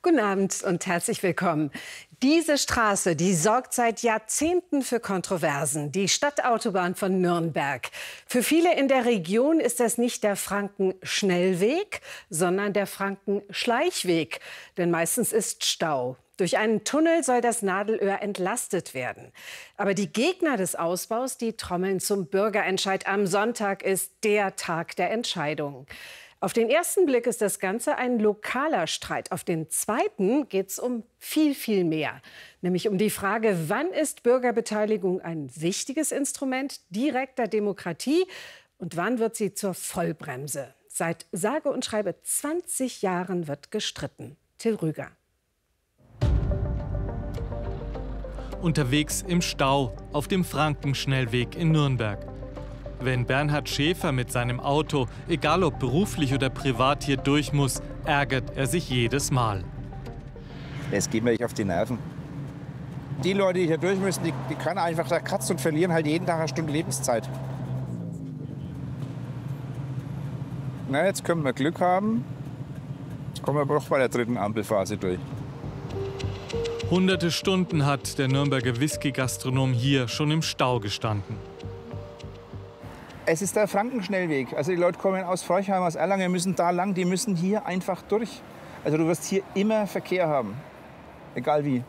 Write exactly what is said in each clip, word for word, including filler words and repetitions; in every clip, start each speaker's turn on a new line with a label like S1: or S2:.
S1: Guten Abend und herzlich willkommen. Diese Straße, die sorgt seit Jahrzehnten für Kontroversen. Die Stadtautobahn von Nürnberg. Für viele in der Region ist das nicht der Frankenschnellweg, sondern der Frankenschleichweg. Denn meistens ist Stau. Durch einen Tunnel soll das Nadelöhr entlastet werden. Aber die Gegner des Ausbaus, die trommeln zum Bürgerentscheid. Am Sonntag ist der Tag der Entscheidung. Auf den ersten Blick ist das Ganze ein lokaler Streit. Auf den zweiten geht es um viel, viel mehr. Nämlich um die Frage, wann ist Bürgerbeteiligung ein wichtiges Instrument direkter Demokratie und wann wird sie zur Vollbremse? Seit sage und schreibe zwanzig Jahren wird gestritten. Till Rüger.
S2: Unterwegs im Stau auf dem Frankenschnellweg in Nürnberg. Wenn Bernhard Schäfer mit seinem Auto, egal ob beruflich oder privat, hier durch muss, ärgert er sich jedes Mal.
S3: Es geht mir echt auf die Nerven. Die Leute, die hier durch müssen, die, die können einfach da kratzen und verlieren halt jeden Tag eine Stunde Lebenszeit. Na, jetzt können wir Glück haben. Jetzt kommen wir doch bei der dritten Ampelphase durch.
S2: Hunderte Stunden hat der Nürnberger Whisky-Gastronom hier schon im Stau gestanden.
S3: Es ist der Frankenschnellweg. Also die Leute kommen aus Forchheim, aus Erlangen, müssen da lang, die müssen hier einfach durch. Also du wirst hier immer Verkehr haben, egal wie.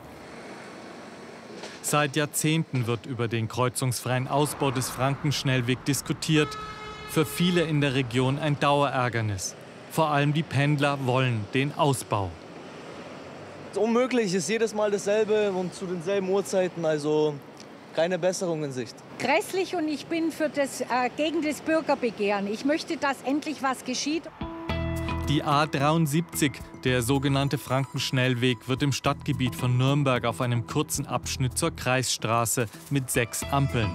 S2: Seit Jahrzehnten wird über den kreuzungsfreien Ausbau des Frankenschnellwegs diskutiert. Für viele in der Region ein Dauerärgernis. Vor allem die Pendler wollen den Ausbau.
S4: Es ist unmöglich, es ist jedes Mal dasselbe und zu denselben Uhrzeiten, also keine Besserung in Sicht.
S5: Grässlich, und ich bin für das, äh, gegen das Bürgerbegehren. Ich möchte, dass endlich was geschieht.
S2: Die A dreiundsiebzig, der sogenannte Frankenschnellweg, wird im Stadtgebiet von Nürnberg auf einem kurzen Abschnitt zur Kreisstraße mit sechs Ampeln.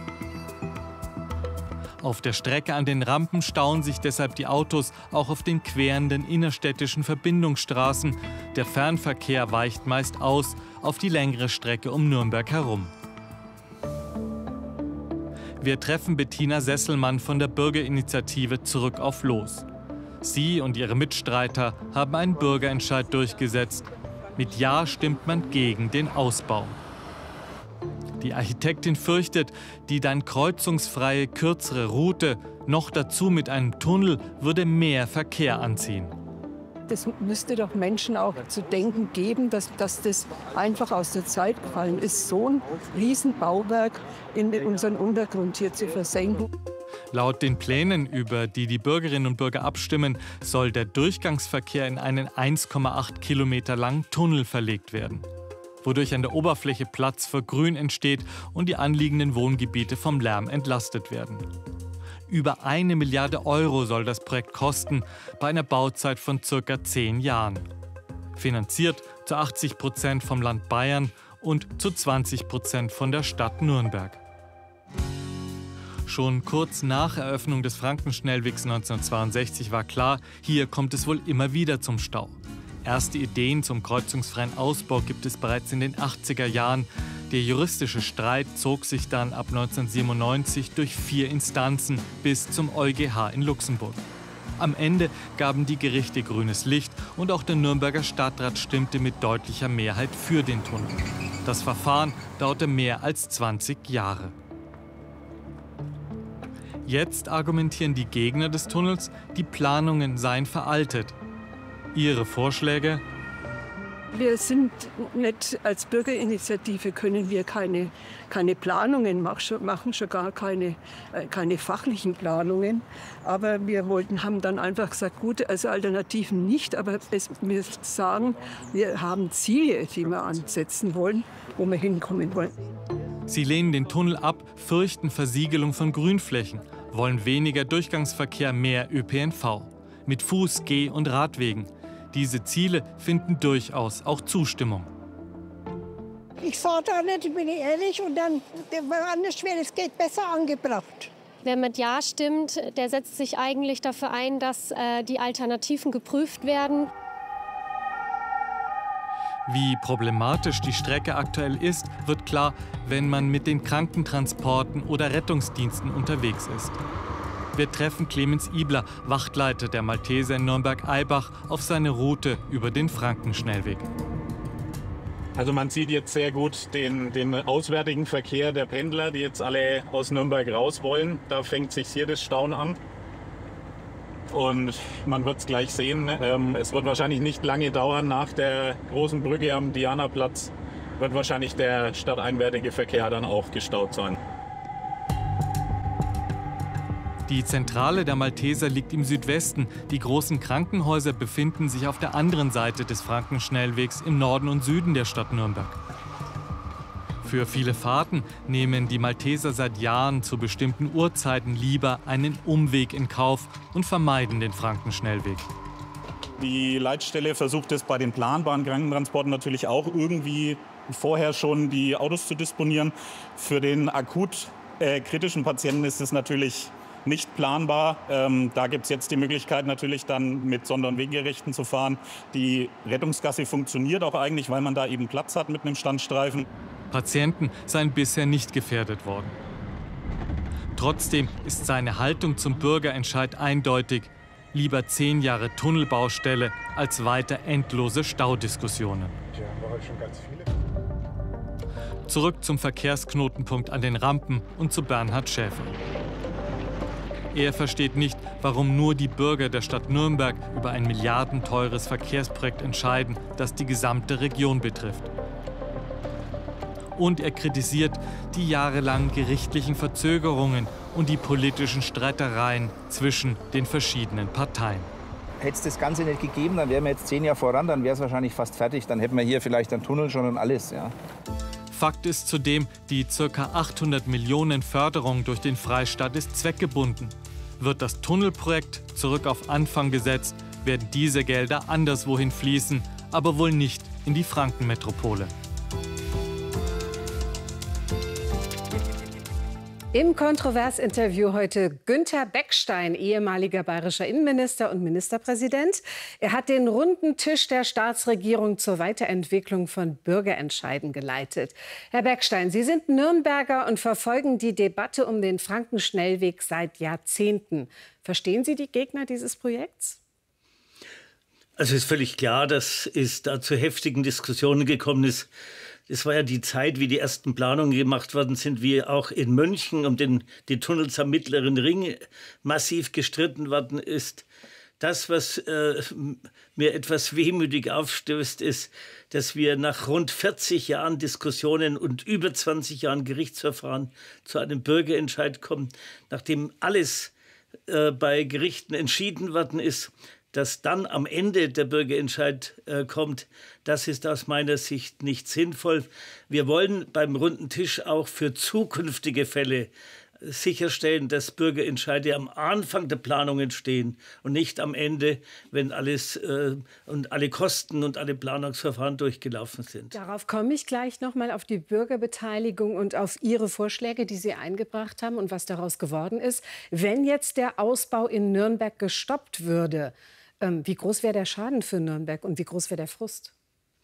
S2: Auf der Strecke an den Rampen stauen sich deshalb die Autos auch auf den querenden innerstädtischen Verbindungsstraßen. Der Fernverkehr weicht meist aus auf die längere Strecke um Nürnberg herum. Wir treffen Bettina Sesselmann von der Bürgerinitiative Zurück auf Los. Sie und ihre Mitstreiter haben einen Bürgerentscheid durchgesetzt. Mit Ja stimmt man gegen den Ausbau. Die Architektin fürchtet, die dann kreuzungsfreie, kürzere Route, noch dazu mit einem Tunnel, würde mehr Verkehr anziehen.
S6: Das müsste doch Menschen auch zu denken geben, dass, dass das einfach aus der Zeit gefallen ist, so ein Riesenbauwerk in unseren Untergrund hier zu versenken.
S2: Laut den Plänen, über die die Bürgerinnen und Bürger abstimmen, soll der Durchgangsverkehr in einen eins Komma acht Kilometer langen Tunnel verlegt werden, wodurch an der Oberfläche Platz für Grün entsteht und die anliegenden Wohngebiete vom Lärm entlastet werden. Über eine Milliarde Euro soll das Projekt kosten, bei einer Bauzeit von circa zehn Jahren. Finanziert zu achtzig Prozent vom Land Bayern und zu zwanzig Prozent von der Stadt Nürnberg. Schon kurz nach Eröffnung des Frankenschnellwegs neunzehnhundertzweiundsechzig war klar, hier kommt es wohl immer wieder zum Stau. Erste Ideen zum kreuzungsfreien Ausbau gibt es bereits in den achtziger Jahren. Der juristische Streit zog sich dann ab neunzehnhundertsiebenundneunzig durch vier Instanzen bis zum EuGH in Luxemburg. Am Ende gaben die Gerichte grünes Licht und auch der Nürnberger Stadtrat stimmte mit deutlicher Mehrheit für den Tunnel. Das Verfahren dauerte mehr als zwanzig Jahre. Jetzt argumentieren die Gegner des Tunnels, die Planungen seien veraltet. Ihre Vorschläge?
S6: Wir sind nicht, als Bürgerinitiative können wir keine, keine Planungen machen, machen schon gar keine, keine fachlichen Planungen. Aber wir wollten, haben dann einfach gesagt, gut, also Alternativen nicht, aber es, wir sagen, wir haben Ziele, die wir ansetzen wollen, wo wir hinkommen wollen.
S2: Sie lehnen den Tunnel ab, fürchten Versiegelung von Grünflächen, wollen weniger Durchgangsverkehr, mehr Ö P N V. Mit Fuß-, Geh- und Radwegen. Diese Ziele finden durchaus auch Zustimmung.
S7: Ich sage da nicht, ich bin ehrlich, und dann anders wäre es geht besser angebracht.
S8: Wer mit Ja stimmt, der setzt sich eigentlich dafür ein, dass äh, die Alternativen geprüft werden.
S2: Wie problematisch die Strecke aktuell ist, wird klar, wenn man mit den Krankentransporten oder Rettungsdiensten unterwegs ist. Wir treffen Clemens Ibler, Wachtleiter der Malteser in Nürnberg-Eibach, auf seine Route über den Frankenschnellweg.
S9: Also man sieht jetzt sehr gut den, den auswärtigen Verkehr der Pendler, die jetzt alle aus Nürnberg raus wollen. Da fängt sich hier das Stauen an. Und man wird es gleich sehen, ähm, es wird wahrscheinlich nicht lange dauern. Nach der großen Brücke am Dianaplatz wird wahrscheinlich der stadteinwärtige Verkehr dann auch gestaut sein.
S2: Die Zentrale der Malteser liegt im Südwesten. Die großen Krankenhäuser befinden sich auf der anderen Seite des Frankenschnellwegs im Norden und Süden der Stadt Nürnberg. Für viele Fahrten nehmen die Malteser seit Jahren zu bestimmten Uhrzeiten lieber einen Umweg in Kauf und vermeiden den Frankenschnellweg.
S9: Die Leitstelle versucht es bei den planbaren Krankentransporten natürlich auch irgendwie vorher schon die Autos zu disponieren. Für den akut äh, kritischen Patienten ist es natürlich nicht planbar. Ähm, da gibt es jetzt die Möglichkeit, natürlich dann mit Sonder- und Wegerechten zu fahren. Die Rettungsgasse funktioniert auch eigentlich, weil man da eben Platz hat mit einem Standstreifen.
S2: Patienten seien bisher nicht gefährdet worden. Trotzdem ist seine Haltung zum Bürgerentscheid eindeutig. Lieber zehn Jahre Tunnelbaustelle als weiter endlose Staudiskussionen.
S10: Tja, haben wir heute schon ganz viele.
S2: Zurück zum Verkehrsknotenpunkt an den Rampen und zu Bernhard Schäfer. Er versteht nicht, warum nur die Bürger der Stadt Nürnberg über ein milliardenteures Verkehrsprojekt entscheiden, das die gesamte Region betrifft. Und er kritisiert die jahrelangen gerichtlichen Verzögerungen und die politischen Streitereien zwischen den verschiedenen Parteien.
S3: Hätte es das Ganze nicht gegeben, dann wären wir jetzt zehn Jahre voran, dann wäre es wahrscheinlich fast fertig. Dann hätten wir hier vielleicht einen Tunnel schon und alles. Ja.
S2: Fakt ist zudem, die ca. achthundert Millionen Förderung durch den Freistaat ist zweckgebunden. Wird das Tunnelprojekt zurück auf Anfang gesetzt, werden diese Gelder anderswohin fließen, aber wohl nicht in die Frankenmetropole.
S1: Im Kontrovers-Interview heute Günther Beckstein, ehemaliger bayerischer Innenminister und Ministerpräsident. Er hat den runden Tisch der Staatsregierung zur Weiterentwicklung von Bürgerentscheiden geleitet. Herr Beckstein, Sie sind Nürnberger und verfolgen die Debatte um den Frankenschnellweg seit Jahrzehnten. Verstehen Sie die Gegner dieses Projekts?
S11: Also ist völlig klar, dass es da zu heftigen Diskussionen gekommen ist. Es war ja die Zeit, wie die ersten Planungen gemacht worden sind, wie auch in München um den, die Tunnels am Mittleren Ring massiv gestritten worden ist. Das, was äh, mir etwas wehmütig aufstößt, ist, dass wir nach rund vierzig Jahren Diskussionen und über zwanzig Jahren Gerichtsverfahren zu einem Bürgerentscheid kommen, nachdem alles äh, bei Gerichten entschieden worden ist, dass dann am Ende der Bürgerentscheid äh, kommt, das ist aus meiner Sicht nicht sinnvoll. Wir wollen beim runden Tisch auch für zukünftige Fälle sicherstellen, dass Bürgerentscheide am Anfang der Planungen stehen und nicht am Ende, wenn alles äh, und alle Kosten und alle Planungsverfahren durchgelaufen sind.
S1: Darauf komme ich gleich noch mal, auf die Bürgerbeteiligung und auf Ihre Vorschläge, die Sie eingebracht haben und was daraus geworden ist. Wenn jetzt der Ausbau in Nürnberg gestoppt würde, ähm, wie groß wäre der Schaden für Nürnberg und wie groß wäre der Frust?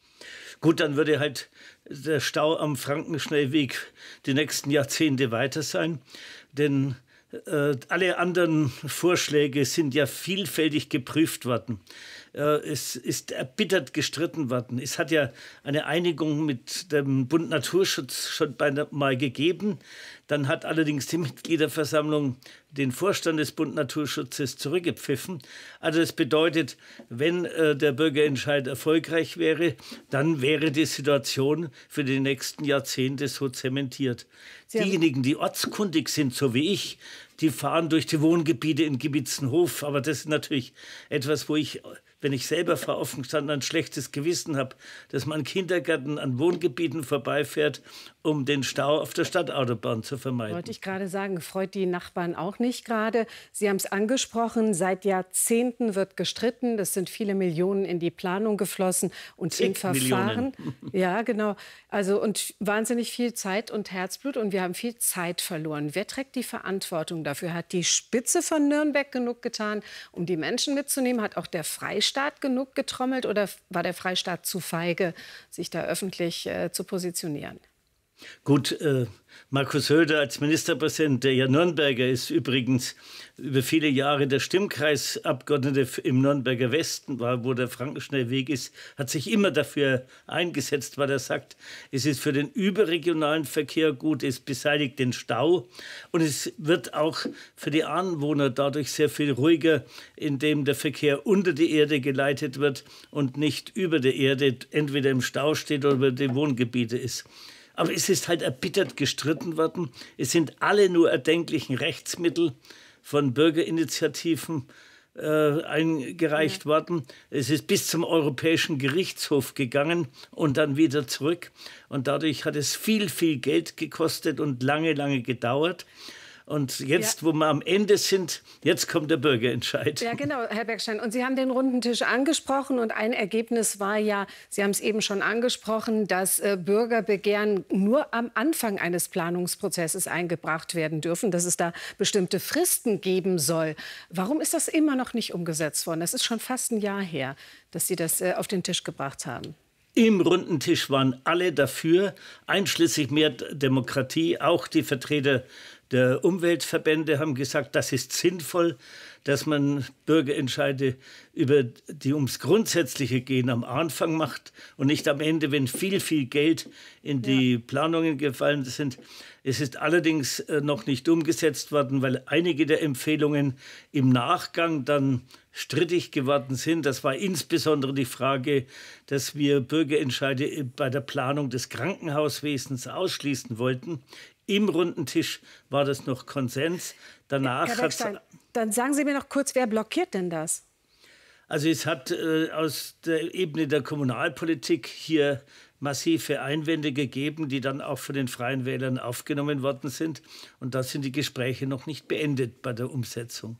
S11: Gut, dann würde halt der Stau am Frankenschnellweg die nächsten Jahrzehnte weiter sein. Denn äh, alle anderen Vorschläge sind ja vielfältig geprüft worden. Äh, es ist erbittert gestritten worden. Es hat ja eine Einigung mit dem Bund Naturschutz schon mal gegeben. Dann hat allerdings die Mitgliederversammlung den Vorstand des Bund Naturschutzes zurückgepfiffen. Also das bedeutet, wenn äh, der Bürgerentscheid erfolgreich wäre, dann wäre die Situation für die nächsten Jahrzehnte so zementiert. Diejenigen, die ortskundig sind, so wie ich, die fahren durch die Wohngebiete in Gebitzenhof. Aber das ist natürlich etwas, wo ich, wenn ich selber fahre, offen gestanden ein schlechtes Gewissen habe, dass man Kindergärten an Wohngebieten vorbeifährt, um den Stau auf der Stadtautobahn zu vermeiden.
S1: Wollte ich gerade sagen, freut die Nachbarn auch nicht gerade. Sie haben es angesprochen, seit Jahrzehnten wird gestritten. Das sind viele Millionen in die Planung geflossen und in Verfahren. Ja, genau. Also und wahnsinnig viel Zeit und Herzblut und wir haben viel Zeit verloren. Wer trägt die Verantwortung dafür? Hat die Spitze von Nürnberg genug getan, um die Menschen mitzunehmen? Hat auch der Freistaat genug getrommelt oder war der Freistaat zu feige, sich da öffentlich äh, zu positionieren?
S11: Gut, äh, Markus Söder als Ministerpräsident, der ja Nürnberger ist, übrigens über viele Jahre der Stimmkreisabgeordnete im Nürnberger Westen war, wo der Frankenschnellweg ist, hat sich immer dafür eingesetzt, weil er sagt, es ist für den überregionalen Verkehr gut, es beseitigt den Stau und es wird auch für die Anwohner dadurch sehr viel ruhiger, indem der Verkehr unter die Erde geleitet wird und nicht über der Erde entweder im Stau steht oder über die Wohngebiete ist. Aber es ist halt erbittert gestritten worden. Es sind alle nur erdenklichen Rechtsmittel von Bürgerinitiativen äh, eingereicht ja. worden. Es ist bis zum Europäischen Gerichtshof gegangen und dann wieder zurück. Und dadurch hat es viel, viel Geld gekostet und lange, lange gedauert. Und jetzt, ja. wo wir am Ende sind, jetzt kommt der Bürgerentscheid.
S1: Ja, genau, Herr Bergstein. Und Sie haben den runden Tisch angesprochen. Und ein Ergebnis war ja, Sie haben es eben schon angesprochen, dass äh, Bürgerbegehren nur am Anfang eines Planungsprozesses eingebracht werden dürfen, dass es da bestimmte Fristen geben soll. Warum ist das immer noch nicht umgesetzt worden? Das ist schon fast ein Jahr her, dass Sie das äh, auf den Tisch gebracht haben.
S11: Im runden Tisch waren alle dafür, einschließlich mehr Demokratie, auch die Vertreter der Umweltverbände haben gesagt, das ist sinnvoll, dass man Bürgerentscheide über die ums Grundsätzliche gehen am Anfang macht und nicht am Ende, wenn viel, viel Geld in die ja. Planungen gefallen sind. Es ist allerdings noch nicht umgesetzt worden, weil einige der Empfehlungen im Nachgang dann strittig geworden sind. Das war insbesondere die Frage, dass wir Bürgerentscheide bei der Planung des Krankenhauswesens ausschließen wollten. Im runden Tisch war das noch Konsens. Danach
S1: Herr Bergstein, dann sagen Sie mir noch kurz, wer blockiert denn das?
S11: Also es hat äh, aus der Ebene der Kommunalpolitik hier massive Einwände gegeben, die dann auch von den Freien Wählern aufgenommen worden sind. Und da sind die Gespräche noch nicht beendet bei der Umsetzung.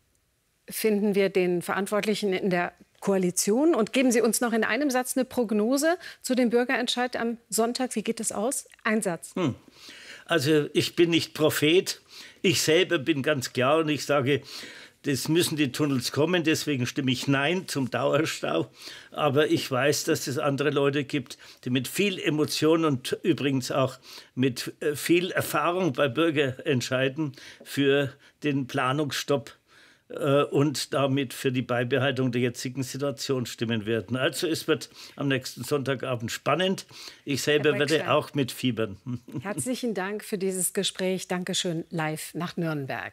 S1: Finden wir den Verantwortlichen in der Koalition? Und geben Sie uns noch in einem Satz eine Prognose zu dem Bürgerentscheid am Sonntag. Wie geht es aus? Ein Satz.
S11: Hm. Also ich bin nicht Prophet. Ich selber bin ganz klar und ich sage, das müssen die Tunnels kommen. Deswegen stimme ich Nein zum Dauerstau. Aber ich weiß, dass es andere Leute gibt, die mit viel Emotion und übrigens auch mit viel Erfahrung bei Bürgerentscheiden für den Planungsstopp und damit für die Beibehaltung der jetzigen Situation stimmen werden. Also es wird am nächsten Sonntagabend spannend. Ich selber werde auch mitfiebern.
S1: Herzlichen Dank für dieses Gespräch. Dankeschön live nach Nürnberg.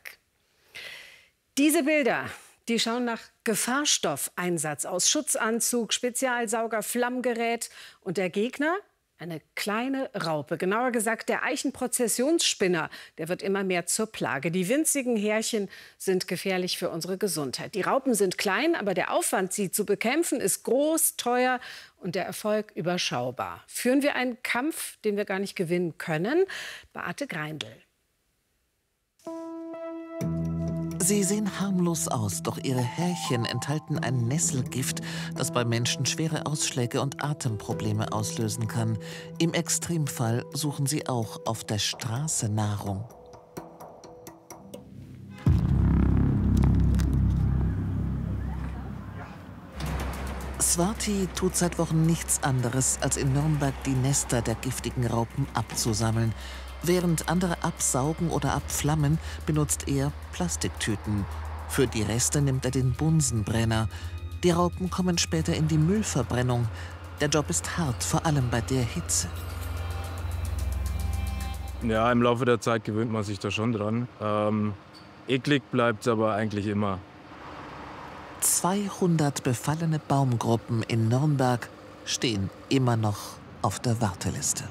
S1: Diese Bilder, die schauen nach Gefahrstoffeinsatz aus. Schutzanzug, Spezialsauger, Flammgerät und der Gegner? Eine kleine Raupe, genauer gesagt der Eichenprozessionsspinner, der wird immer mehr zur Plage. Die winzigen Härchen sind gefährlich für unsere Gesundheit. Die Raupen sind klein, aber der Aufwand, sie zu bekämpfen, ist groß, teuer und der Erfolg überschaubar. Führen wir einen Kampf, den wir gar nicht gewinnen können? Beate Greindl.
S10: Sie sehen harmlos aus, doch ihre Härchen enthalten ein Nesselgift, das bei Menschen schwere Ausschläge und Atemprobleme auslösen kann. Im Extremfall suchen sie auch auf der Straße Nahrung. Swati tut seit Wochen nichts anderes, als in Nürnberg die Nester der giftigen Raupen abzusammeln. Während andere absaugen oder abflammen, benutzt er Plastiktüten. Für die Reste nimmt er den Bunsenbrenner. Die Raupen kommen später in die Müllverbrennung. Der Job ist hart, vor allem bei der Hitze.
S12: Ja, im Laufe der Zeit gewöhnt man sich da schon dran. Ähm, eklig bleibt es aber eigentlich immer.
S10: zweihundert befallene Baumgruppen in Nürnberg stehen immer noch auf der Warteliste.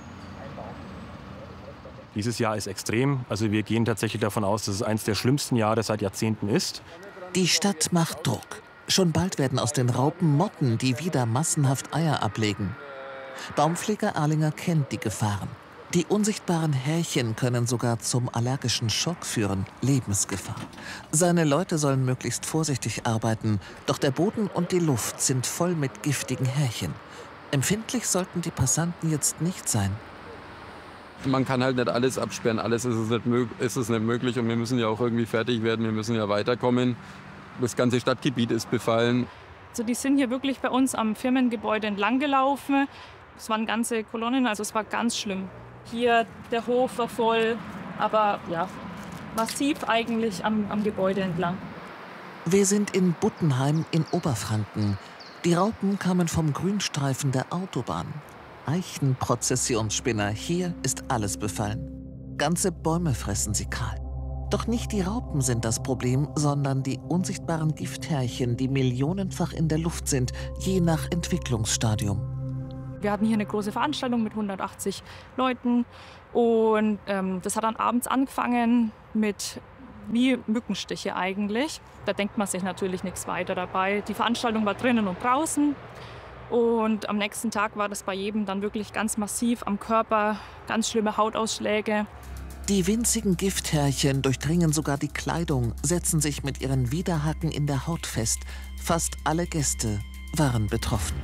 S12: Dieses Jahr ist extrem. Also wir gehen tatsächlich davon aus, dass es eines der schlimmsten Jahre seit Jahrzehnten ist.
S10: Die Stadt macht Druck. Schon bald werden aus den Raupen Motten, die wieder massenhaft Eier ablegen. Baumpfleger Ahlinger kennt die Gefahren. Die unsichtbaren Härchen können sogar zum allergischen Schock führen, Lebensgefahr. Seine Leute sollen möglichst vorsichtig arbeiten, doch der Boden und die Luft sind voll mit giftigen Härchen. Empfindlich sollten die Passanten jetzt nicht sein.
S13: Man kann halt nicht alles absperren, alles ist es, nicht ist es nicht möglich und wir müssen ja auch irgendwie fertig werden, wir müssen ja weiterkommen. Das ganze Stadtgebiet ist befallen.
S14: Also die sind hier wirklich bei uns am Firmengebäude entlang gelaufen. Es waren ganze Kolonnen, also es war ganz schlimm. Hier der Hof war voll, aber ja, massiv eigentlich am, am Gebäude entlang.
S10: Wir sind in Buttenheim in Oberfranken. Die Raupen kamen vom Grünstreifen der Autobahn. Eichenprozessionsspinner, hier ist alles befallen. Ganze Bäume fressen sie kahl. Doch nicht die Raupen sind das Problem, sondern die unsichtbaren Gifthärchen, die millionenfach in der Luft sind, je nach Entwicklungsstadium.
S14: Wir hatten hier eine große Veranstaltung mit hundertachtzig Leuten und ähm, das hat dann abends angefangen mit wie Mückenstiche eigentlich. Da denkt man sich natürlich nichts weiter dabei. Die Veranstaltung war drinnen und draußen und am nächsten Tag war das bei jedem dann wirklich ganz massiv am Körper, ganz schlimme Hautausschläge.
S10: Die winzigen Gifthärchen durchdringen sogar die Kleidung, setzen sich mit ihren Widerhaken in der Haut fest. Fast alle Gäste waren betroffen.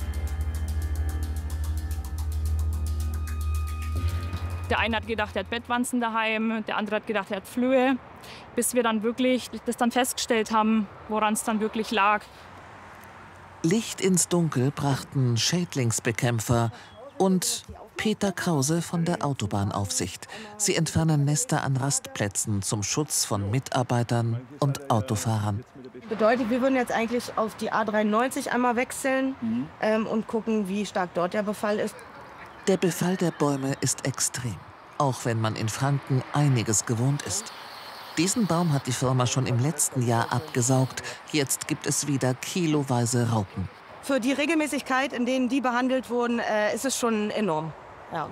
S14: Der eine hat gedacht, er hat Bettwanzen daheim, der andere hat gedacht, er hat Flöhe, bis wir dann wirklich das dann festgestellt haben, woran es dann wirklich lag.
S10: Licht ins Dunkel brachten Schädlingsbekämpfer und Peter Krause von der Autobahnaufsicht. Sie entfernen Nester an Rastplätzen zum Schutz von Mitarbeitern und Autofahrern.
S15: Bedeutet, wir würden jetzt eigentlich auf die A dreiundneunzig einmal wechseln mhm. ähm, und gucken, wie stark dort der Befall ist.
S10: Der Befall der Bäume ist extrem, auch wenn man in Franken einiges gewohnt ist. Diesen Baum hat die Firma schon im letzten Jahr abgesaugt. Jetzt gibt es wieder kiloweise Raupen.
S15: Für die Regelmäßigkeit, in denen die behandelt wurden, äh, ist es schon enorm. Ja.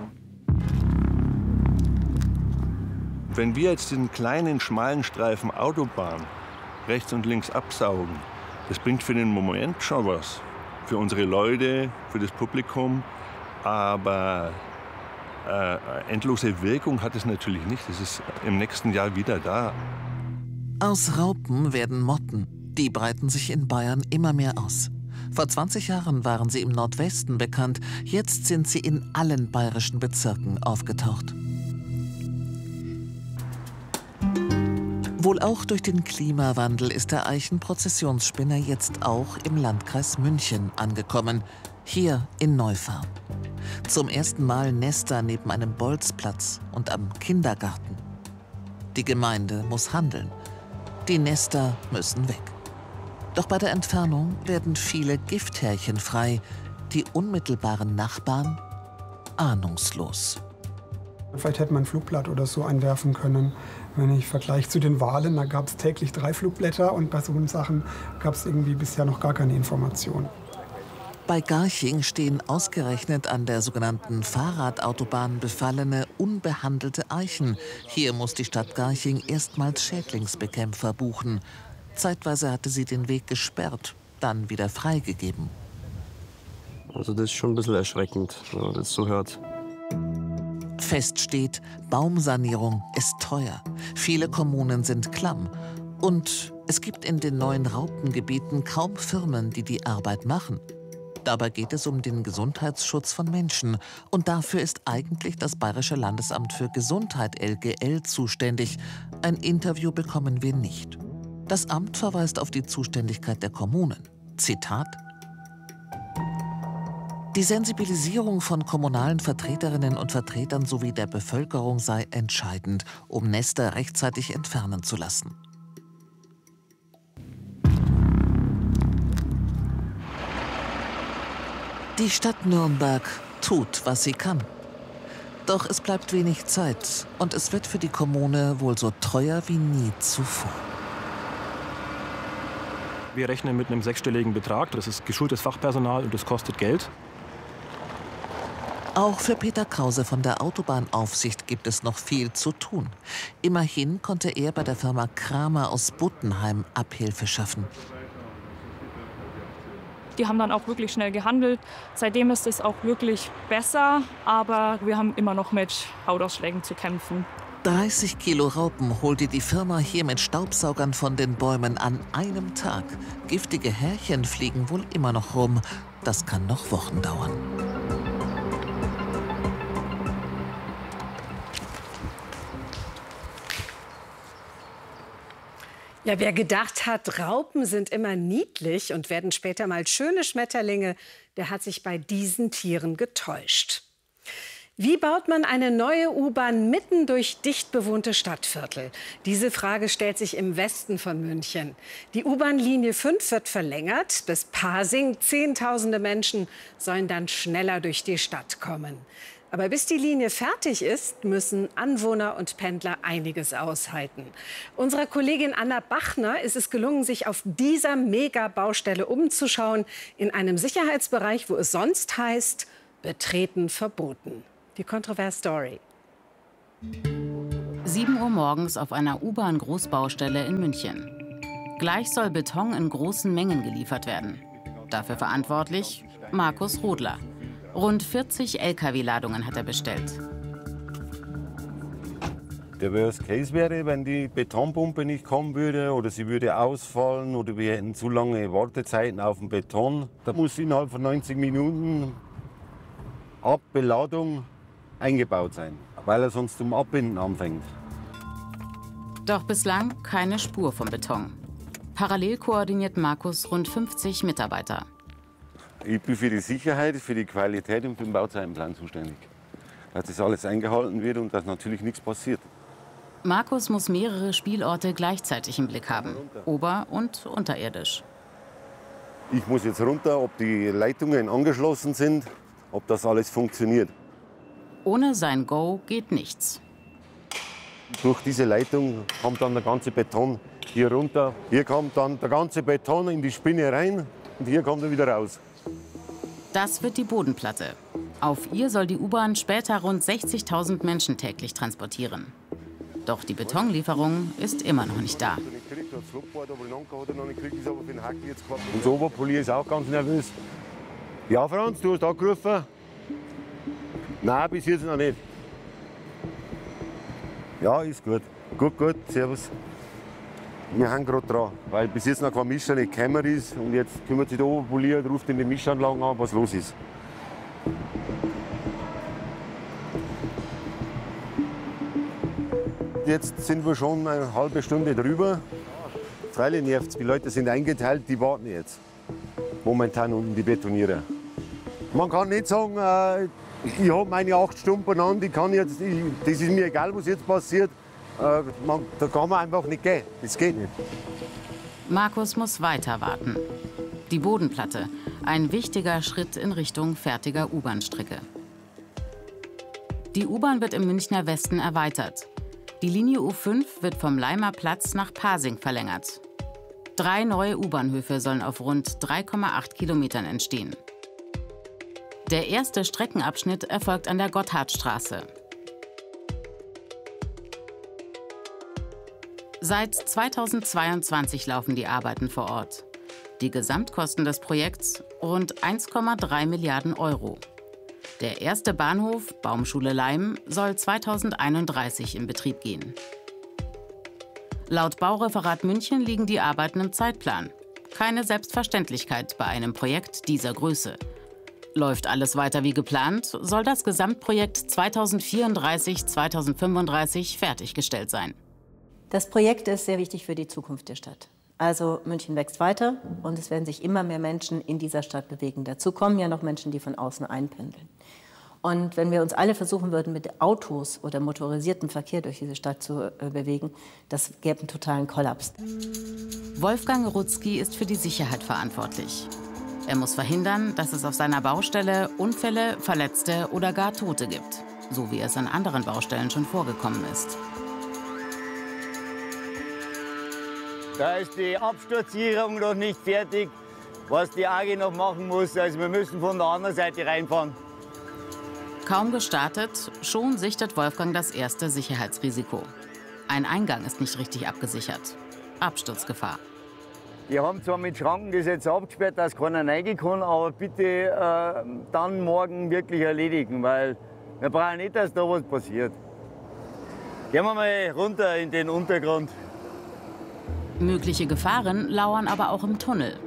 S16: Wenn wir jetzt den kleinen, schmalen Streifen Autobahn rechts und links absaugen, das bringt für den Moment schon was. Für unsere Leute, für das Publikum. Aber äh, endlose Wirkung hat es natürlich nicht. Es ist im nächsten Jahr wieder da.
S10: Aus Raupen werden Motten. Die breiten sich in Bayern immer mehr aus. Vor zwanzig Jahren waren sie im Nordwesten bekannt. Jetzt sind sie in allen bayerischen Bezirken aufgetaucht. Wohl auch durch den Klimawandel ist der Eichenprozessionsspinner jetzt auch im Landkreis München angekommen. Hier in Neufahrn. Zum ersten Mal Nester neben einem Bolzplatz und am Kindergarten. Die Gemeinde muss handeln. Die Nester müssen weg. Doch bei der Entfernung werden viele Gifthärchen frei. Die unmittelbaren Nachbarn ahnungslos.
S17: Vielleicht hätte man ein Flugblatt oder so einwerfen können. Wenn ich vergleiche zu den Wahlen, da gab es täglich drei Flugblätter und bei so Sachen gab es irgendwie bisher noch gar keine Information.
S10: Bei Garching stehen ausgerechnet an der sogenannten Fahrradautobahn befallene, unbehandelte Eichen. Hier muss die Stadt Garching erstmals Schädlingsbekämpfer buchen. Zeitweise hatte sie den Weg gesperrt, dann wieder freigegeben.
S18: Also das ist schon ein bisschen erschreckend, wenn man das so hört.
S10: Fest steht, Baumsanierung ist teuer. Viele Kommunen sind klamm. Und es gibt in den neuen Raupengebieten kaum Firmen, die die Arbeit machen. Dabei geht es um den Gesundheitsschutz von Menschen. Und dafür ist eigentlich das Bayerische Landesamt für Gesundheit L G L zuständig. Ein Interview bekommen wir nicht. Das Amt verweist auf die Zuständigkeit der Kommunen. Zitat: Die Sensibilisierung von kommunalen Vertreterinnen und Vertretern sowie der Bevölkerung sei entscheidend, um Nester rechtzeitig entfernen zu lassen. Die Stadt Nürnberg tut, was sie kann. Doch es bleibt wenig Zeit und es wird für die Kommune wohl so teuer wie nie zuvor.
S19: Wir rechnen mit einem sechsstelligen Betrag. Das ist geschultes Fachpersonal und das kostet Geld.
S10: Auch für Peter Krause von der Autobahnaufsicht gibt es noch viel zu tun. Immerhin konnte er bei der Firma Kramer aus Buttenheim Abhilfe schaffen.
S14: Die haben dann auch wirklich schnell gehandelt. Seitdem ist es auch wirklich besser, aber wir haben immer noch mit Hautausschlägen zu kämpfen.
S10: dreißig Kilo Raupen holte die Firma hier mit Staubsaugern von den Bäumen an einem Tag. Giftige Härchen fliegen wohl immer noch rum. Das kann noch Wochen dauern.
S1: Ja, wer gedacht hat, Raupen sind immer niedlich und werden später mal schöne Schmetterlinge, der hat sich bei diesen Tieren getäuscht. Wie baut man eine neue U-Bahn mitten durch dicht bewohnte Stadtviertel? Diese Frage stellt sich im Westen von München. Die U-Bahn-Linie fünf wird verlängert bis Pasing. Zehntausende Menschen sollen dann schneller durch die Stadt kommen. Aber bis die Linie fertig ist, müssen Anwohner und Pendler einiges aushalten. Unserer Kollegin Anna Bachner ist es gelungen, sich auf dieser Mega-Baustelle umzuschauen, in einem Sicherheitsbereich, wo es sonst heißt, Betreten verboten. Die Kontrovers-Story.
S20: sieben Uhr morgens auf einer U-Bahn-Großbaustelle in München. Gleich soll Beton in großen Mengen geliefert werden. Dafür verantwortlich Markus Rodler. Rund vierzig L K W-Ladungen hat er bestellt.
S21: Der Worst Case wäre, wenn die Betonpumpe nicht kommen würde oder sie würde ausfallen oder wir hätten zu lange Wartezeiten auf den Beton. Da muss innerhalb von neunzig Minuten ab Beladung eingebaut sein, weil er sonst zum Abbinden anfängt.
S20: Doch bislang keine Spur vom Beton. Parallel koordiniert Markus rund fünfzig Mitarbeiter.
S21: Ich bin für die Sicherheit, für die Qualität und für den Bauzeitenplan zuständig. Dass das alles eingehalten wird und dass natürlich nichts passiert.
S20: Markus muss mehrere Spielorte gleichzeitig im Blick haben, ober- und unterirdisch.
S21: Ich muss jetzt runter, ob die Leitungen angeschlossen sind, ob das alles funktioniert.
S20: Ohne sein Go geht nichts.
S21: Durch diese Leitung kommt dann der ganze Beton hier runter. Hier kommt dann der ganze Beton in die Spinne rein und hier kommt er wieder raus.
S20: Das wird die Bodenplatte. Auf ihr soll die U-Bahn später rund sechzigtausend Menschen täglich transportieren. Doch die Betonlieferung ist immer noch nicht da.
S21: Unser Oberpolier ist auch ganz nervös. Ja, Franz, du hast angerufen? Nein, bis jetzt noch nicht. Ja, ist gut. Gut, gut, servus. Wir hängen gerade dran, weil bis jetzt noch kein Mischer nicht gekommen ist. Und jetzt kümmert sich der Oberpolier und ruft in den Mischanlagen an, was los ist. Jetzt sind wir schon eine halbe Stunde drüber. Freilich nervt es. Die Leute sind eingeteilt, die warten jetzt. Momentan unten die Betonierer. Man kann nicht sagen, äh, ich habe meine acht Stunden an, die kann jetzt, ich, das ist mir egal, was jetzt passiert. Äh, man, da kann man einfach nicht gehen. Das geht nicht.
S20: Markus muss weiter warten. Die Bodenplatte, ein wichtiger Schritt in Richtung fertiger U-Bahn-Strecke. Die U-Bahn wird im Münchner Westen erweitert. Die Linie U fünf wird vom Laimer Platz nach Pasing verlängert. Drei neue U-Bahnhöfe sollen auf rund drei Komma acht Kilometern entstehen. Der erste Streckenabschnitt erfolgt an der Gotthardstraße. Seit zweitausendzweiundzwanzig laufen die Arbeiten vor Ort. Die Gesamtkosten des Projekts rund eins Komma drei Milliarden Euro. Der erste Bahnhof, Baumschule Laim, soll zweitausendeinunddreißig in Betrieb gehen. Laut Baureferat München liegen die Arbeiten im Zeitplan. Keine Selbstverständlichkeit bei einem Projekt dieser Größe. Läuft alles weiter wie geplant, soll das Gesamtprojekt zweitausendvierunddreißig, zweitausendfünfunddreißig fertiggestellt sein.
S22: Das Projekt ist sehr wichtig für die Zukunft der Stadt. Also München wächst weiter und es werden sich immer mehr Menschen in dieser Stadt bewegen. Dazu kommen ja noch Menschen, die von außen einpendeln. Und wenn wir uns alle versuchen würden, mit Autos oder motorisiertem Verkehr durch diese Stadt zu äh, bewegen, das gäbe einen totalen Kollaps.
S20: Wolfgang Rutzki ist für die Sicherheit verantwortlich. Er muss verhindern, dass es auf seiner Baustelle Unfälle, Verletzte oder gar Tote gibt, so wie es an anderen Baustellen schon vorgekommen ist.
S23: Da ist die Absturzsicherung noch nicht fertig, was die A G noch machen muss. Also wir müssen von der anderen Seite reinfahren.
S20: Kaum gestartet, schon sichtet Wolfgang das erste Sicherheitsrisiko. Ein Eingang ist nicht richtig abgesichert. Absturzgefahr.
S23: Wir haben zwar mit Schranken das jetzt abgesperrt, dass keiner reingehen kann, aber bitte äh, dann morgen wirklich erledigen, weil wir brauchen nicht, dass da was passiert. Gehen wir mal runter in den Untergrund.
S20: Mögliche Gefahren lauern aber auch im Tunnel.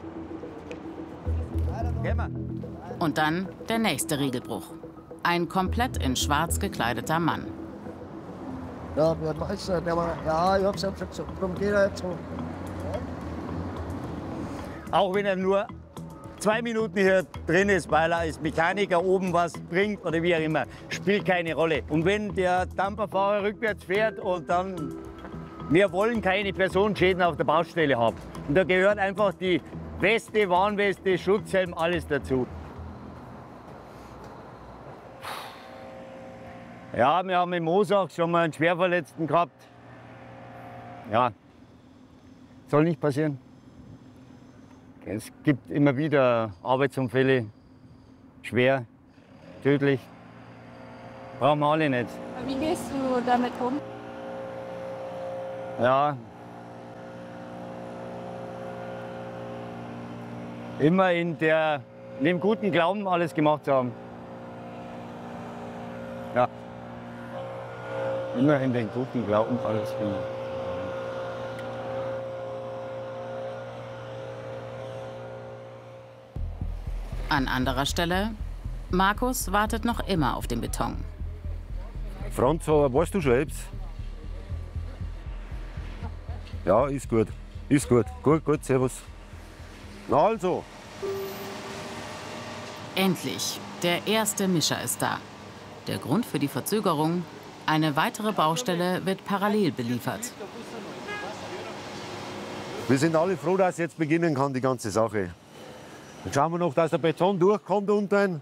S20: Und dann der nächste Regelbruch. Ein komplett in schwarz gekleideter Mann.
S24: Ja, wer weiß, der war, ja, ich hab's ja schon gesagt, darum geht er jetzt so.
S23: Auch wenn er nur zwei Minuten hier drin ist, weil er als Mechaniker oben was bringt oder wie auch immer, spielt keine Rolle. Und wenn der Dampferfahrer rückwärts fährt und dann, wir wollen keine Personenschäden auf der Baustelle haben. Und da gehört einfach die Weste, Warnweste, Schutzhelm, alles dazu. Ja, wir haben im Moosach schon mal einen Schwerverletzten gehabt. Ja, soll nicht passieren. Es gibt immer wieder Arbeitsunfälle, schwer, tödlich. Brauchen wir alle nicht.
S14: Wie gehst du damit um?
S23: Ja. Immer in, der, in dem guten Glauben, alles gemacht zu haben. Ja. Immer in den guten Glauben, alles gemacht.
S20: An anderer Stelle, Markus wartet noch immer auf den Beton.
S21: Franz, weißt du schon etwas? Ja, ist gut. Ist gut. Gut, gut, servus. Na also.
S20: Endlich, der erste Mischer ist da. Der Grund für die Verzögerung? Eine weitere Baustelle wird parallel beliefert.
S21: Wir sind alle froh, dass jetzt beginnen kann, die ganze Sache. Dann schauen wir noch, dass der Beton durchkommt unten.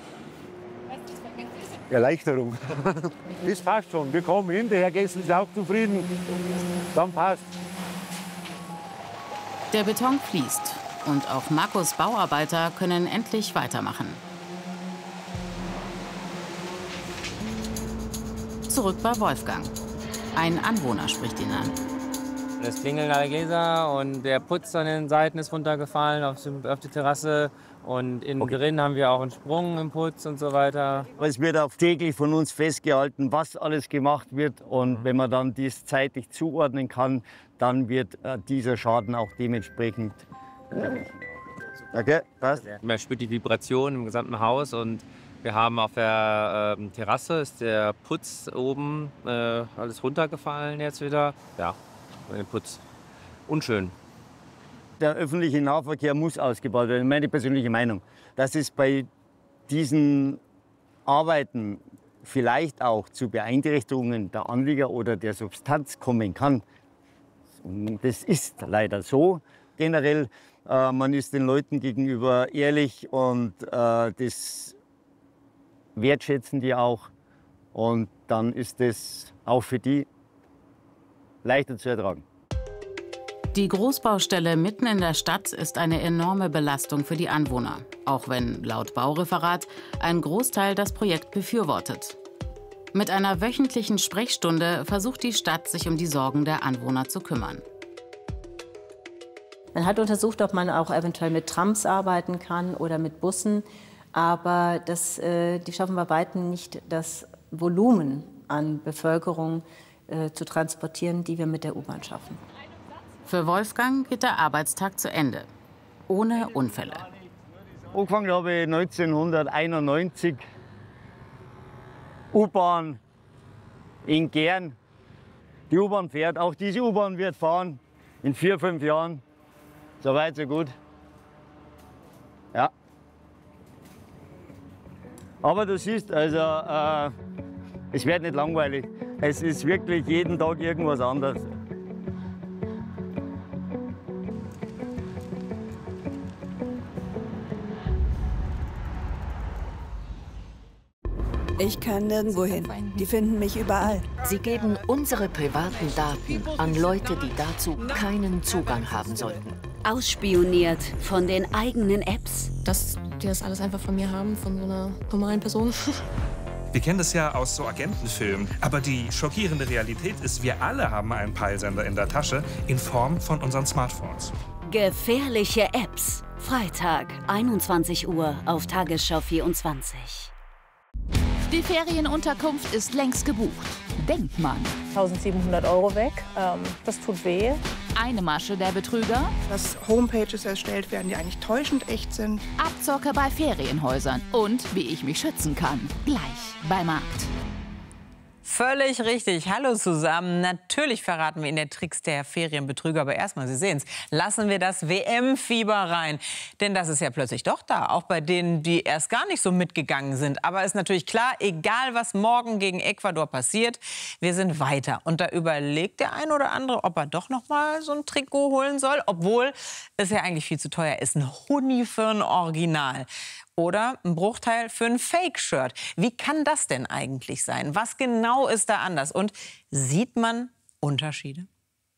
S21: Erleichterung. Das passt schon. Wir kommen hin, der Herr Gessel ist auch zufrieden. Dann passt.
S20: Der Beton fließt und auch Markus' Bauarbeiter können endlich weitermachen. Zurück bei Wolfgang. Ein Anwohner spricht ihn an.
S4: Es klingelt alle Gläser und der Putz an den Seiten ist runtergefallen auf die, auf die Terrasse. Und innen okay. drin haben wir auch einen Sprung im Putz und so weiter.
S23: Es wird auch täglich von uns festgehalten, was alles gemacht wird. Und wenn man dann dies zeitlich zuordnen kann, dann wird äh, dieser Schaden auch dementsprechend. Okay, passt.
S4: Man spürt die Vibration im gesamten Haus und wir haben auf der äh, Terrasse ist der Putz oben äh, alles runtergefallen jetzt wieder. Ja, den Putz. Unschön.
S23: Der öffentliche Nahverkehr muss ausgebaut werden, meine persönliche Meinung. Dass es bei diesen Arbeiten vielleicht auch zu Beeinträchtigungen der Anlieger oder der Substanz kommen kann. Und das ist leider so generell. Äh, man ist den Leuten gegenüber ehrlich und äh, das wertschätzen die auch. Und dann ist es auch für die leichter zu ertragen.
S20: Die Großbaustelle mitten in der Stadt ist eine enorme Belastung für die Anwohner, auch wenn laut Baureferat ein Großteil das Projekt befürwortet. Mit einer wöchentlichen Sprechstunde versucht die Stadt, sich um die Sorgen der Anwohner zu kümmern.
S22: Man hat untersucht, ob man auch eventuell mit Trams arbeiten kann oder mit Bussen, aber das, äh, die schaffen bei weitem nicht, das Volumen an Bevölkerung äh, zu transportieren, die wir mit der U-Bahn schaffen.
S20: Für Wolfgang geht der Arbeitstag zu Ende, ohne Unfälle.
S23: Angefangen habe ich neunzehnhunderteinundneunzig, U-Bahn in Gern. Die U-Bahn fährt, auch diese U-Bahn wird fahren in vier, fünf Jahren. So weit, so gut. Ja. Aber du siehst, also, äh, es wird nicht langweilig. Es ist wirklich jeden Tag irgendwas anderes.
S5: Ich kann nirgendwo hin. Die finden mich überall.
S6: Sie geben unsere privaten Daten an Leute, die dazu keinen Zugang haben sollten.
S7: Ausspioniert von den eigenen Apps.
S25: Dass die das alles einfach von mir haben, von so einer normalen Person.
S26: Wir kennen das ja aus so Agentenfilmen. Aber die schockierende Realität ist, wir alle haben einen Peilsender in der Tasche in Form von unseren Smartphones.
S7: Gefährliche Apps. Freitag, einundzwanzig Uhr auf Tagesschau vierundzwanzig.
S27: Die Ferienunterkunft ist längst gebucht. Denkt man.
S28: tausendsiebenhundert Euro weg, ähm, das tut weh.
S27: Eine Masche der Betrüger.
S28: Dass Homepages erstellt werden, die eigentlich täuschend echt sind.
S27: Abzocke bei Ferienhäusern. Und wie ich mich schützen kann. Gleich bei Markt.
S2: Völlig richtig. Hallo zusammen. Natürlich verraten wir Ihnen der Tricks der Ferienbetrüger. Aber erstmal, Sie sehen es, lassen wir das W M-Fieber rein. Denn das ist ja plötzlich doch da. Auch bei denen, die erst gar nicht so mitgegangen sind. Aber ist natürlich klar, egal was morgen gegen Ecuador passiert, wir sind weiter. Und da überlegt der ein oder andere, ob er doch noch mal so ein Trikot holen soll. Obwohl es ja eigentlich viel zu teuer ist. Ein Huni für ein Original. Oder ein Bruchteil für ein Fake-Shirt. Wie kann das denn eigentlich sein? Was genau ist da anders? Und sieht man Unterschiede?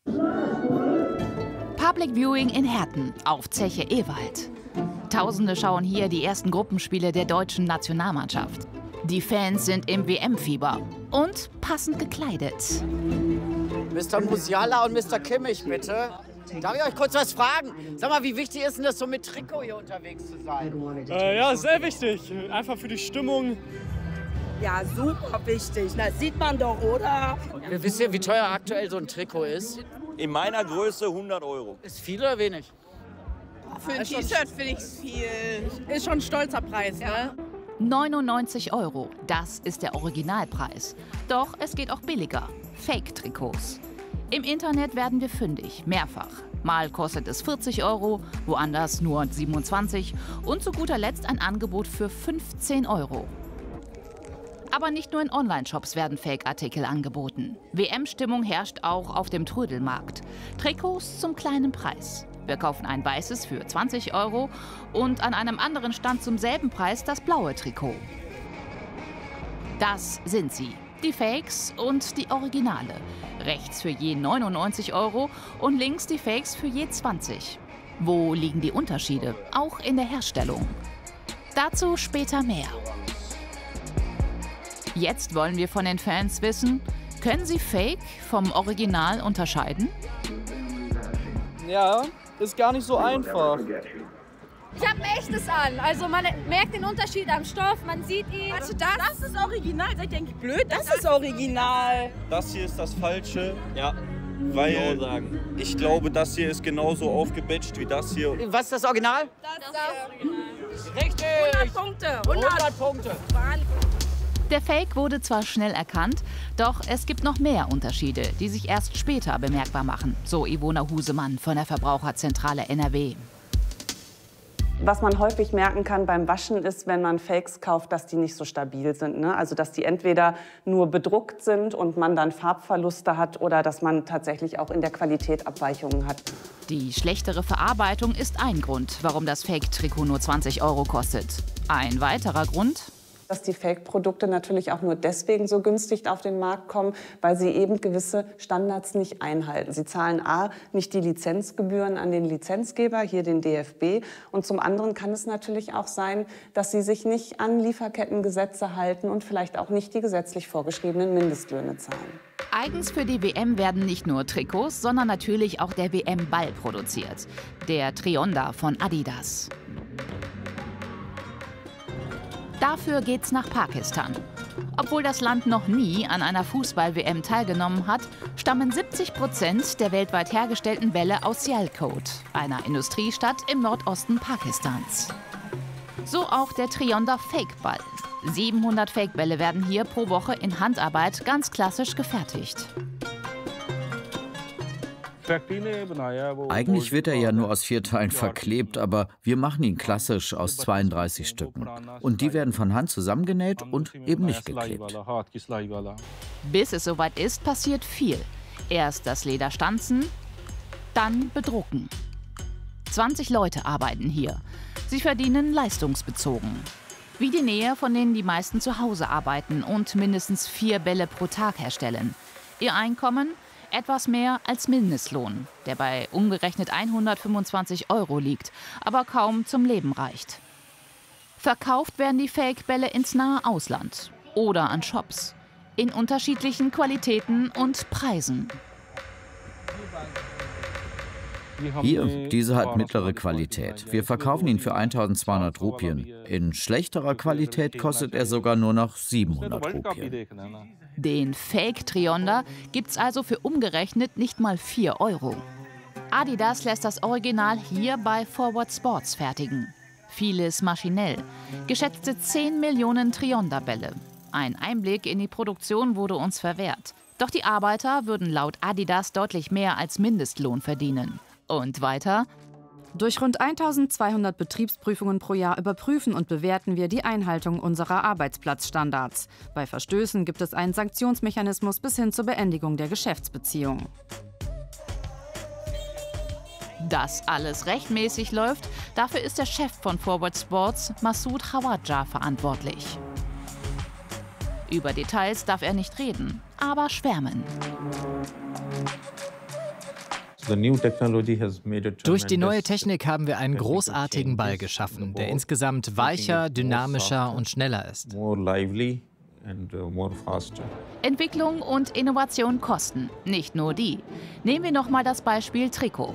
S27: Public Viewing in Herten auf Zeche Ewald. Tausende schauen hier die ersten Gruppenspiele der deutschen Nationalmannschaft. Die Fans sind im W M-Fieber und passend gekleidet.
S3: Mister Musiala und Mister Kimmich, bitte. Darf ich euch kurz was fragen? Sag mal, wie wichtig ist denn das, so mit Trikot hier unterwegs zu sein?
S8: Äh, ja, sehr wichtig. Einfach für die Stimmung.
S9: Ja, super wichtig. Das sieht man doch, oder?
S3: Wisst ihr, wie teuer aktuell so ein Trikot ist?
S8: In meiner Größe hundert Euro.
S3: Ist viel oder wenig?
S9: Für ein T-Shirt finde ich es viel. Ist schon ein stolzer Preis, ne?
S27: neunundneunzig Euro, das ist der Originalpreis. Doch es geht auch billiger. Fake-Trikots. Im Internet werden wir fündig, mehrfach. Mal kostet es vierzig Euro, woanders nur siebenundzwanzig und zu guter Letzt ein Angebot für fünfzehn Euro. Aber nicht nur in Online-Shops werden Fake-Artikel angeboten. W M-Stimmung herrscht auch auf dem Trödelmarkt. Trikots zum kleinen Preis. Wir kaufen ein weißes für zwanzig Euro und an einem anderen Stand zum selben Preis das blaue Trikot. Das sind sie, die Fakes und die Originale. Rechts für je neunundneunzig Euro und links die Fakes für je zwanzig. Wo liegen die Unterschiede? Auch in der Herstellung. Dazu später mehr. Jetzt wollen wir von den Fans wissen, können sie Fake vom Original unterscheiden?
S8: Ja, ist gar nicht so einfach.
S11: Ich habe ein echtes an. Also man merkt den Unterschied am Stoff, man sieht ihn.
S9: Also das, das ist original. Seid ihr eigentlich blöd? Das, das ist original.
S8: Das hier ist das Falsche. Ja. Weil ich glaube, das hier ist genauso aufgebatcht wie das hier.
S3: Was ist das Original?
S11: Das ist das Original.
S3: Richtig.
S11: hundert Punkte. hundert,
S3: hundert Punkte.
S27: Der Fake wurde zwar schnell erkannt, doch es gibt noch mehr Unterschiede, die sich erst später bemerkbar machen, so Ivona Husemann von der Verbraucherzentrale N R W.
S12: Was man häufig merken kann beim Waschen ist, wenn man Fakes kauft, dass die nicht so stabil sind. Ne? Also dass die entweder nur bedruckt sind und man dann Farbverluste hat oder dass man tatsächlich auch in der Qualität Abweichungen hat.
S27: Die schlechtere Verarbeitung ist ein Grund, warum das Fake-Trikot nur zwanzig Euro kostet. Ein weiterer Grund:
S12: dass die Fake-Produkte natürlich auch nur deswegen so günstig auf den Markt kommen, weil sie eben gewisse Standards nicht einhalten. Sie zahlen a. nicht die Lizenzgebühren an den Lizenzgeber, hier den D F B. Und zum anderen kann es natürlich auch sein, dass sie sich nicht an Lieferkettengesetze halten und vielleicht auch nicht die gesetzlich vorgeschriebenen Mindestlöhne zahlen.
S27: Eigens für die W M werden nicht nur Trikots, sondern natürlich auch der W M-Ball produziert. Der Trionda von Adidas. Dafür geht's nach Pakistan. Obwohl das Land noch nie an einer Fußball-W M teilgenommen hat, stammen siebzig Prozent der weltweit hergestellten Bälle aus Sialkot, einer Industriestadt im Nordosten Pakistans. So auch der Trionda Fake-Ball. siebenhundert Fake-Bälle werden hier pro Woche in Handarbeit ganz klassisch gefertigt.
S13: Eigentlich wird er ja nur aus vier Teilen verklebt, aber wir machen ihn klassisch aus zweiunddreißig Stücken. Und die werden von Hand zusammengenäht und eben nicht geklebt.
S27: Bis es soweit ist, passiert viel. Erst das Leder stanzen, dann bedrucken. zwanzig Leute arbeiten hier. Sie verdienen leistungsbezogen. Wie die Näher, von denen die meisten zu Hause arbeiten und mindestens vier Bälle pro Tag herstellen. Ihr Einkommen? Etwas mehr als Mindestlohn, der bei umgerechnet hundertfünfundzwanzig Euro liegt, aber kaum zum Leben reicht. Verkauft werden die Fake-Bälle ins nahe Ausland oder an Shops, in unterschiedlichen Qualitäten und Preisen.
S13: Hier, dieser hat mittlere Qualität. Wir verkaufen ihn für eintausendzweihundert Rupien. In schlechterer Qualität kostet er sogar nur noch siebenhundert Rupien.
S27: Den Fake Trionda gibt's also für umgerechnet nicht mal vier Euro. Adidas lässt das Original hier bei Forward Sports fertigen. Vieles maschinell. Geschätzte zehn Millionen Trionda-Bälle. Ein Einblick in die Produktion wurde uns verwehrt. Doch die Arbeiter würden laut Adidas deutlich mehr als Mindestlohn verdienen. Und weiter:
S1: Durch rund eintausendzweihundert Betriebsprüfungen pro Jahr überprüfen und bewerten wir die Einhaltung unserer Arbeitsplatzstandards. Bei Verstößen gibt es einen Sanktionsmechanismus bis hin zur Beendigung der Geschäftsbeziehung.
S27: Dass alles rechtmäßig läuft, dafür ist der Chef von Forward Sports, Masoud Khawaja, verantwortlich. Über Details darf er nicht reden, aber schwärmen.
S10: Durch die neue Technik haben wir einen großartigen Ball geschaffen, der insgesamt weicher, dynamischer und schneller ist.
S27: Entwicklung und Innovation kosten. Nicht nur die. Nehmen wir noch mal das Beispiel Trikot.